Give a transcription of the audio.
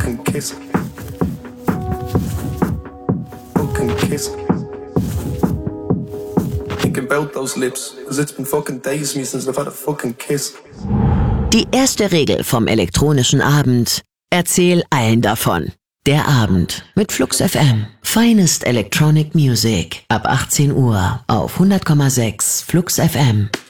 fucking kiss. Fucking kiss. Thinking about those lips, cause it's been fucking days me since I've had a fucking kiss. Die erste Regel vom elektronischen Abend: erzähl allen davon. Der Abend mit Flux FM. Finest Electronic Music. Ab 18 Uhr auf 100,6 Flux FM.